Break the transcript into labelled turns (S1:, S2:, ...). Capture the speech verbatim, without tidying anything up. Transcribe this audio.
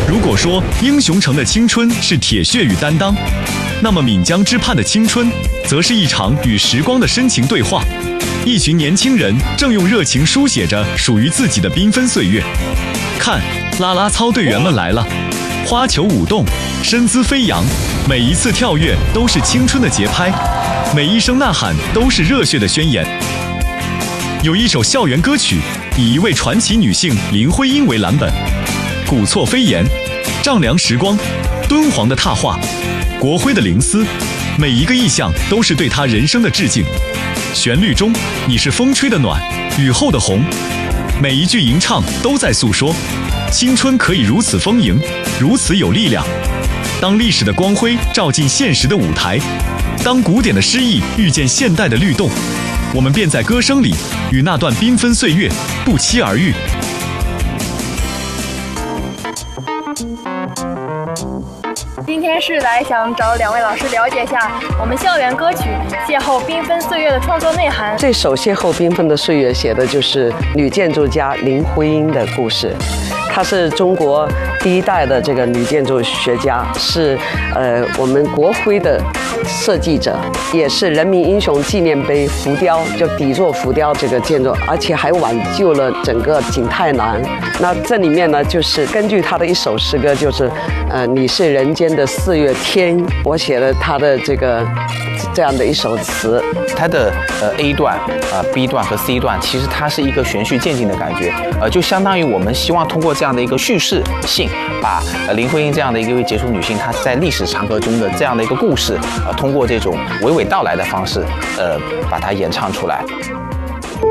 S1: 如果说英雄城的青春是铁血与担当，那么岷江之畔的青春，则是一场与时光的深情对话。一群年轻人正用热情书写着属于自己的缤纷岁月。看，啦啦操队员们来了，花球舞动，身姿飞扬，每一次跳跃都是青春的节拍，每一声呐喊都是热血的宣言。有一首校园歌曲，以一位传奇女性林徽因为蓝本，古错飞檐，丈量时光，敦煌的拓画，国徽的灵思，每一个意象都是对她人生的致敬。旋律中，你是风吹的暖，雨后的红，每一句吟唱都在诉说，青春可以如此丰盈，如此有力量。当历史的光辉照进现实的舞台，当古典的诗意遇见现代的律动，我们便在歌声里与那段缤纷岁月不期而遇。
S2: 今天是来想找两位老师了解一下我们校园歌曲《邂逅缤纷岁月》的创作内涵。
S3: 这首《邂逅缤纷的岁月》写的就是女建筑家林徽因的故事。她是中国第一代的这个女建筑学家，是呃我们国徽的设计者，也是人民英雄纪念碑浮雕，就底座浮雕这个建筑，而且还挽救了整个景泰南。那这里面呢，就是根据她的一首诗歌，就是呃你是人间的四月天，我写了她的这个这样的一首词。
S4: 它的呃 A 段、呃 B 段和 C 段，其实它是一个循序渐进的感觉，呃，就相当于我们希望通过这样的一个叙事性，把呃林徽因这样的一位杰出女性，她在历史长河中的这样的一个故事，呃，通过这种娓娓道来的方式，呃，把它演唱出来。